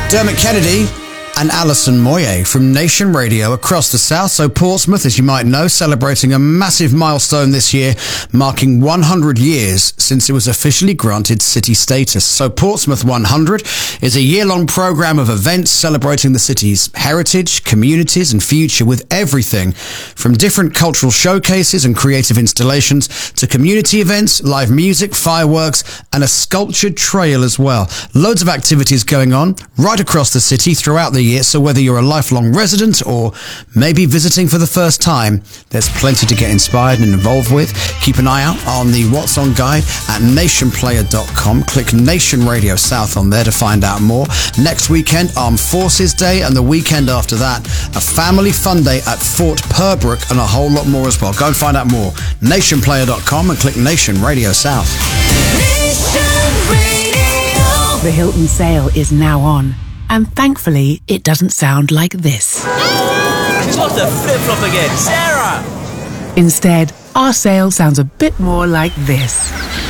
Dermot Kennedy and Alison Moyet from Nation Radio across the south. So Portsmouth, as you might know, celebrating a massive milestone this year, marking 100 years since it was officially granted city status. So Portsmouth 100 is a year-long programme of events celebrating the city's heritage, communities and future, with everything from different cultural showcases and creative installations to community events, live music, fireworks and a sculptured trail as well. Loads of activities going on right across the city throughout the year, so whether you're a lifelong resident or maybe visiting for the first time, there's plenty to get inspired and involved with. Keep an eye out on the What's On guide at nationplayer.com. Click Nation Radio South on there to find out more. Next weekend, Armed Forces Day, and the weekend after that, a family fun day at Fort Purbrook, and a whole lot more as well. Go and find out more. Nationplayer.com and click Nation Radio South. Nation Radio. The Hilton sale is now on. And thankfully, it doesn't sound like this. It's got the flip-flop again, Sarah! Instead, our sale sounds a bit more like this.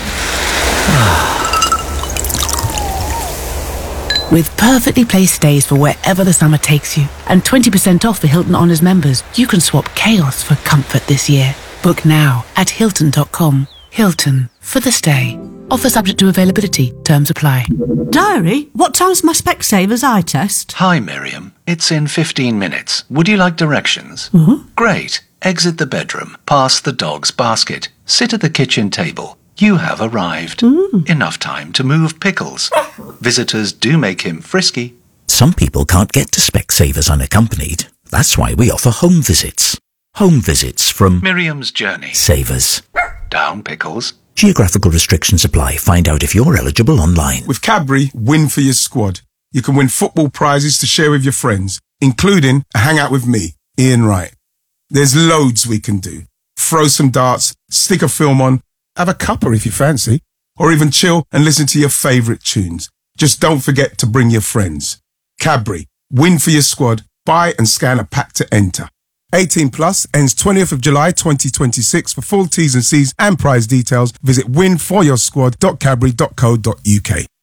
With perfectly placed stays for wherever the summer takes you, and 20% off for Hilton Honors members, you can swap chaos for comfort this year. Book now at Hilton.com. Hilton, for the stay. Offer subject to availability. Terms apply. Diary, what time's my Specsavers eye test? Hi, Miriam. It's in 15 minutes. Would you like directions? Mm-hmm. Great. Exit the bedroom, past the dog's basket, sit at the kitchen table. You have arrived. Enough time to move pickles. Visitors do make him frisky. Some people can't get to Specsavers unaccompanied. That's why we offer home visits. Home visits from Miriam's Journey. Savers. Down pickles. Geographical restrictions apply. Find out if you're eligible online. With Cadbury, win for your squad. You can win football prizes to share with your friends, including a hangout with me, Ian Wright. There's loads we can do. Throw some darts, stick a film on, have a cuppa if you fancy, or even chill and listen to your favourite tunes. Just don't forget to bring your friends. Cadbury, win for your squad. Buy and scan a pack to enter. 18 plus, ends 20th of July 2026. For full T's and C's and prize details, visit winforyoursquad.cadbury.co.uk.